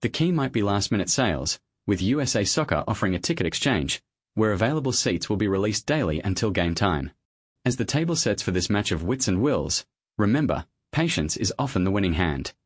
The key might be last-minute sales, with USA Soccer offering a ticket exchange, where available seats will be released daily until game time. As the table sets for this match of wits and wills, remember, patience is often the winning hand.